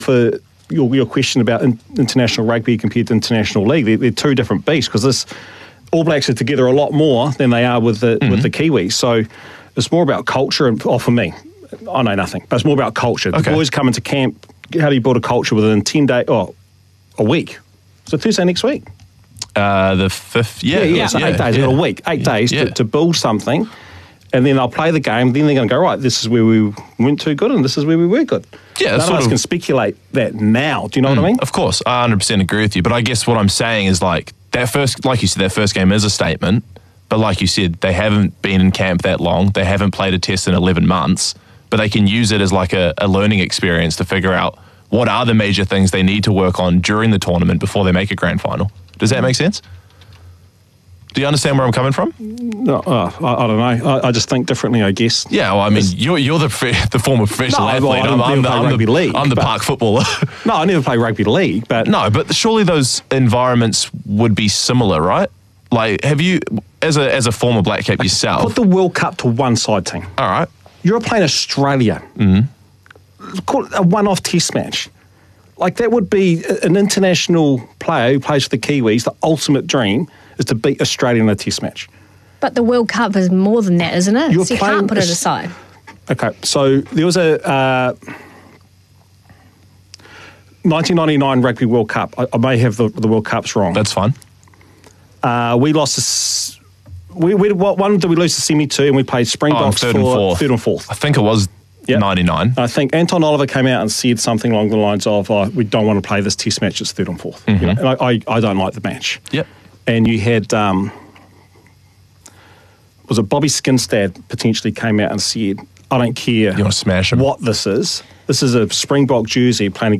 for your question about international rugby compared to international league. They're two different beasts, because this All Blacks are together a lot more than they are with the Kiwis. So it's more about culture, and for me, I know nothing, but it's more about culture. The boys come into camp. How do you build a culture within 10 days or a week? So Thursday next week. The 5th, So 8 days. You've got a week, 8 days to build something, and then they'll play the game. Then they're going to go, right, this is where we weren't too good, and this is where we were good. Yeah, none of us can speculate that now. Do you know what I mean? Of course, I 100% agree with you. But I guess what I'm saying is, like you said, that first game is a statement. But like you said, they haven't been in camp that long. They haven't played a test in 11 months. But they can use it as like a learning experience to figure out what are the major things they need to work on during the tournament before they make a grand final. Does that make sense? Do you understand where I'm coming from? No, I don't know. I just think differently, I guess. Yeah, well, I mean, you're the former professional athlete. I'm the park footballer. No, I never played rugby league. But surely those environments would be similar, right? Like, have you, as a former Black Cap yourself... Put the World Cup to one side, team. All right. You're playing Australia. Call it a one-off test match. Like, that would be an international player who plays for the Kiwis. The ultimate dream is to beat Australia in a test match. But the World Cup is more than that, isn't it? So you can't put it aside. Okay, so there was a 1999 Rugby World Cup. I may have the World Cups wrong. That's fine. We lost... What one did we lose the semi to, and we played Springboks third and fourth. I think it was 99. I think Anton Oliver came out and said something along the lines of, we don't want to play this test match, it's third and fourth. You know? And I don't like the match. Yep. And you had, was it Bobby Skinstad potentially came out and said, I don't care you want to smash him. what this is. This is a Springbok jersey playing